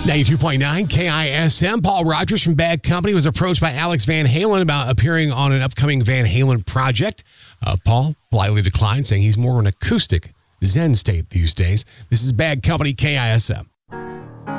92.9 KISM. Paul Rogers from Bad Company was approached by Alex Van Halen about appearing on an upcoming Van Halen project. Paul politely declined, saying he's more of an acoustic Zen state these days. This is Bad Company KISM.